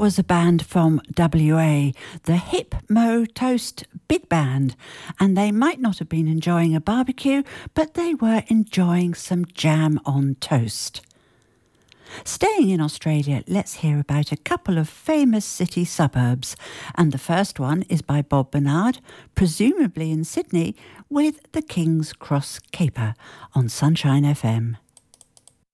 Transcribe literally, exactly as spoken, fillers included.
was a band from W A, the Hip Mo Toast Big Band, and they might not have been enjoying a barbecue, but they were enjoying some jam on toast. Staying in Australia, let's hear about a couple of famous city suburbs, and the first one is by Bob Bernard, presumably in Sydney, with the King's Cross Caper on Sunshine F M.